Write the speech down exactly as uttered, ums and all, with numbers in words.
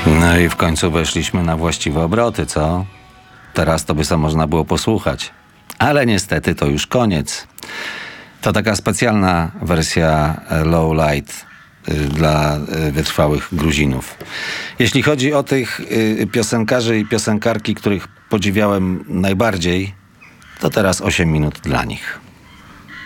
No i w końcu weszliśmy na właściwe obroty, co? Teraz to by sobie można było posłuchać. Ale niestety to już koniec. To taka specjalna wersja Low Light y, dla y, wytrwałych Gruzinów. Jeśli chodzi o tych y, piosenkarzy i piosenkarki, których podziwiałem najbardziej, to teraz osiem minut dla nich.